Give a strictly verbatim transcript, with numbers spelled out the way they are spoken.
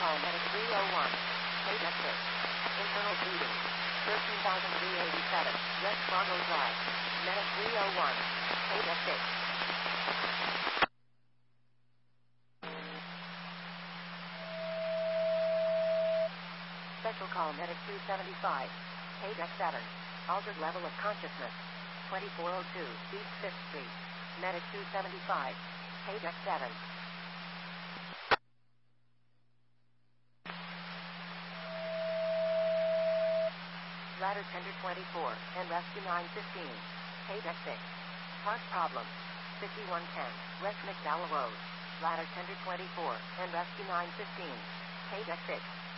call medic three oh one. Page exit. Internal bleeding. thirteen thousand three hundred eighty-seven. West Fargo Drive. Medic three oh one. Page exit. Special call medic two seventy-five. Page X seven. Altered level of consciousness. twenty-four oh two East fifth Street. Medic two seventy-five. Page X seven. Ladder Tender twenty-four and Rescue nine fifteen. Page X six. Heart problem. fifty-one ten West McDowell Road. Ladder Tender twenty-four and Rescue nine fifteen. Page X six.